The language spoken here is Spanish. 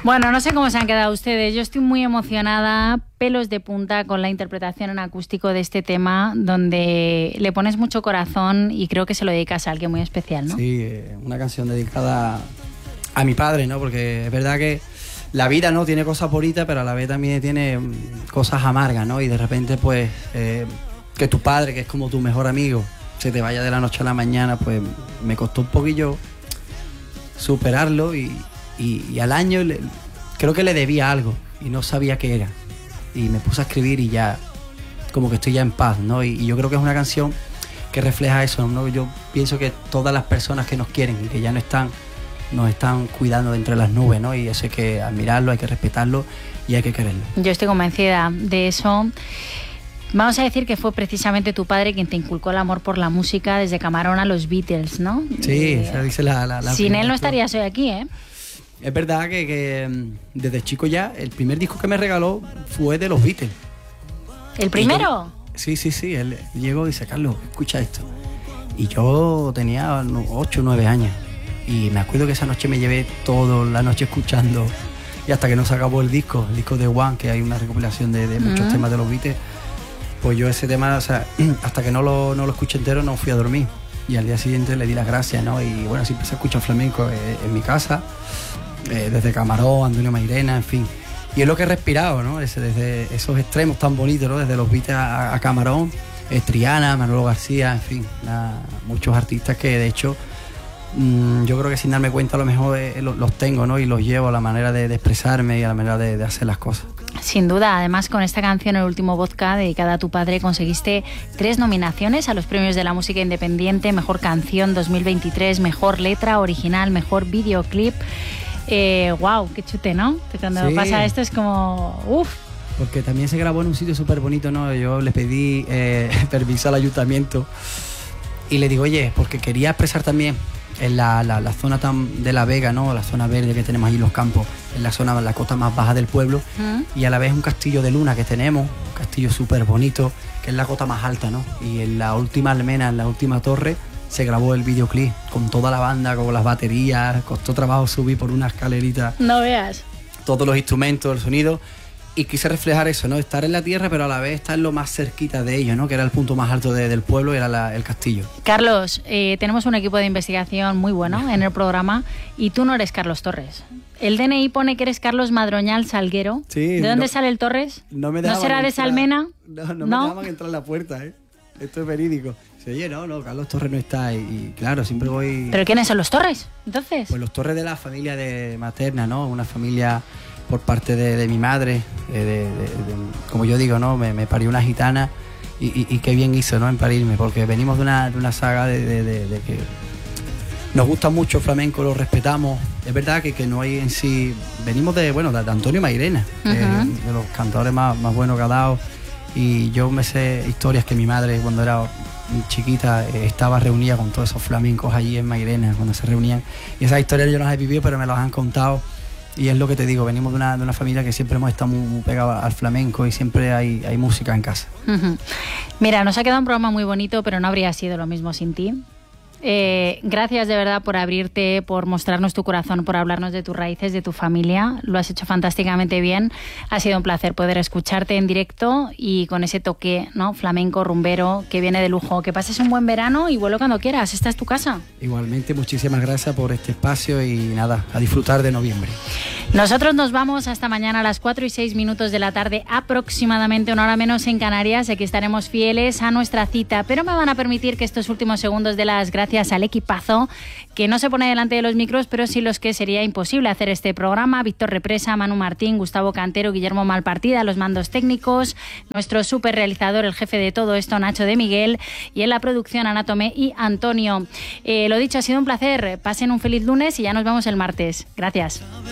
Bueno, no sé cómo se han quedado ustedes. Yo estoy muy emocionada, pelos de punta con la interpretación en acústico de este tema, donde le pones mucho corazón y creo que se lo dedicas a alguien muy especial, ¿no? Sí, una canción dedicada a mi padre, ¿no? Porque es verdad que la vida, ¿no?, tiene cosas bonitas, pero a la vez también tiene cosas amargas, ¿no? Y de repente, pues, que tu padre, que es como tu mejor amigo, se te vaya de la noche a la mañana, pues me costó un poquillo superarlo y al año creo que le debía algo y no sabía qué era. Y me puse a escribir y ya como que estoy ya en paz, ¿no? Y yo creo que es una canción que refleja eso, ¿no? Yo pienso que todas las personas que nos quieren y que ya no están, nos están cuidando de entre las nubes, ¿no? Y eso hay que admirarlo, hay que respetarlo y hay que quererlo. Yo estoy convencida de eso. Vamos a decir que fue precisamente tu padre quien te inculcó el amor por la música desde Camarón a los Beatles, ¿no? Sí, esa dice la sin él no estarías hoy aquí, ¿eh? Es verdad que desde chico ya, el primer disco que me regaló fue de los Beatles. ¿El primero? Sí. Él llegó y dice, Carlos, escucha esto. Y yo tenía 8 o 9 años. Y me acuerdo que esa noche me llevé toda la noche escuchando. Y hasta que no se acabó el disco de One, que hay una recopilación de muchos temas de los Beatles. Pues yo ese tema, o sea, hasta que no lo escuché entero no fui a dormir. Y al día siguiente le di las gracias, ¿no? Y bueno, siempre se escucha flamenco en mi casa. Desde Camarón, Antonio Mairena, en fin. Y es lo que he respirado, ¿no? Desde esos extremos tan bonitos, ¿no? Desde los Beatles a Camarón, Triana, Manolo García, en fin, muchos artistas que de hecho yo creo que sin darme cuenta a lo mejor los tengo, ¿no? Y los llevo a la manera de expresarme y a la manera de hacer las cosas. Sin duda, además con esta canción, El último vodka, dedicada a tu padre, conseguiste 3 nominaciones a los premios de la música independiente: Mejor Canción 2023, Mejor Letra Original, Mejor Videoclip. Wow, qué chute, ¿no? Cuando pasa esto es como uff. Porque también se grabó en un sitio súper bonito, ¿no? Yo le pedí permiso al ayuntamiento y le digo, oye, porque quería expresar también en la zona de La Vega, ¿no? La zona verde que tenemos ahí, los campos, en la cota más baja del pueblo, y a la vez un castillo de luna que tenemos, un castillo súper bonito, que es la cota más alta, ¿no? Y en la última almena, en la última torre, se grabó el videoclip con toda la banda, con las baterías. Costó trabajo subir por una escalerita. No veas. Todos los instrumentos, el sonido. Y quise reflejar eso, ¿no? Estar en la tierra, pero a la vez estar lo más cerquita de ellos, ¿no? Que era el punto más alto del pueblo, era el castillo. Carlos, tenemos un equipo de investigación muy bueno en el programa y tú no eres Carlos Torres. El DNI pone que eres Carlos Madroñal Salguero. Sí. ¿De dónde sale el Torres? ¿No será de Salmena? No me dejaban entrar a la puerta, ¿eh? Esto es verídico. Oye, no, Carlos Torres no está y claro, siempre voy... ¿Pero quiénes son los Torres, entonces? Pues los Torres de la familia materna, ¿no? Una familia por parte de mi madre, como yo digo, ¿no? Me parió una gitana y qué bien hizo, ¿no? En parirme, porque venimos de una saga de que nos gusta mucho el flamenco, lo respetamos. Es verdad que no hay en sí... Venimos de Antonio Mairena, de los cantadores más buenos que ha dado. Y yo me sé historias que mi madre, cuando era chiquita, estaba reunida con todos esos flamencos allí en Mairena, cuando se reunían. Y esas historias yo no las he vivido, pero me las han contado. Y es lo que te digo, venimos de una familia que siempre hemos estado muy pegados al flamenco y siempre hay música en casa. Mira, nos ha quedado un programa muy bonito, pero no habría sido lo mismo sin ti. Gracias de verdad por abrirte, por mostrarnos tu corazón, por hablarnos de tus raíces, de tu familia. Lo has hecho fantásticamente bien. Ha sido un placer poder escucharte en directo y con ese toque, ¿no?, flamenco, rumbero, que viene de lujo. Que pases un buen verano y vuelve cuando quieras. Esta es tu casa. Igualmente, muchísimas gracias por este espacio y nada, a disfrutar de noviembre. Nosotros nos vamos hasta mañana a las 4:06 de la tarde, aproximadamente 1 hora menos en Canarias. Aquí estaremos fieles a nuestra cita, pero me van a permitir que estos últimos segundos de las gracias al equipazo que no se pone delante de los micros, pero sí los que sería imposible hacer este programa: Víctor Represa, Manu Martín, Gustavo Cantero, Guillermo Malpartida, los mandos técnicos, nuestro super realizador, el jefe de todo esto, Nacho de Miguel, y en la producción Ana Tomé y Antonio. Lo dicho, ha sido un placer. Pasen un feliz lunes y ya nos vemos el martes. Gracias.